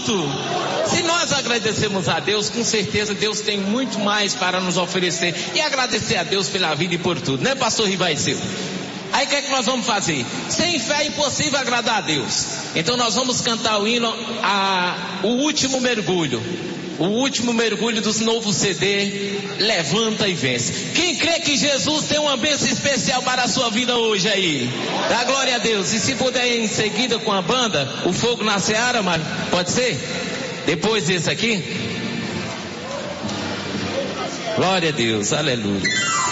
fruto. Se nós agradecemos a Deus, com certeza Deus tem muito mais para nos oferecer. E agradecer a Deus pela vida e por tudo, né, pastor Rivaicil? Aí o que é que nós vamos fazer? Sem fé é impossível agradar a Deus. Então nós vamos cantar o hino, o último mergulho. O último mergulho do novo CD, Levanta e Vence. Quem crê que Jesus tem uma bênção especial para a sua vida hoje aí? Dá glória a Deus. E se puder ir em seguida com a banda, o Fogo na Seara, mas pode ser? Depois desse aqui? Glória a Deus, aleluia.